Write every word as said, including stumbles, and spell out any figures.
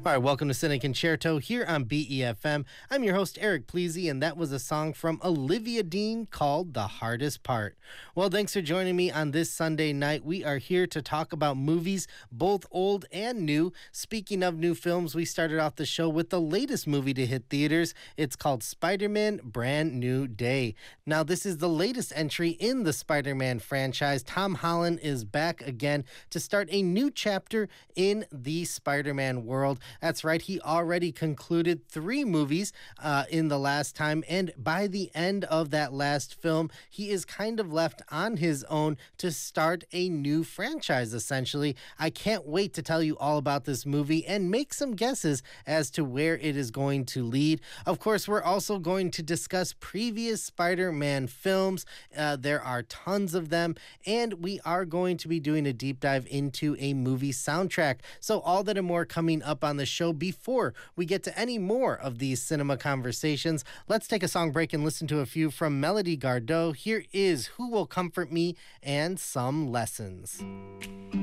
All right, welcome to Cine Concerto here on B E F M. I'm your host, Eric Pleasy, and that was a song from Olivia Dean called The Hardest Part. Well, thanks for joining me on this Sunday night. We are here to talk about movies, both old and new. Speaking of new films, we started off the show with the latest movie to hit theaters. It's called Spider-Man Brand New Day. Now, this is the latest entry in the Spider-Man franchise. Tom Holland is back again to start a new chapter in the Spider-Man world. That's right, he already concluded three movies uh, in the last time, and by the end of that last film, he is kind of left on his own to start a new franchise, essentially. I can't wait to tell you all about this movie and make some guesses as to where it is going to lead. Of course, we're also going to discuss previous Spider-Man films. Uh, there are tons of them, and we are going to be doing a deep dive into a movie soundtrack. So all that and more coming up on the show. Before we get to any more of these cinema conversations, let's take a song break and listen to a few from Melody Gardot. Here is Who Will Comfort Me and Some Lessons.